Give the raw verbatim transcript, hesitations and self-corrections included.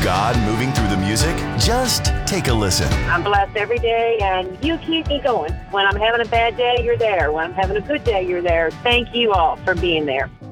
God moving through the music? Just take a listen. I'm blessed every day, and you keep me going. When I'm having a bad day, you're there. When I'm having a good day, you're there. Thank you all for being there.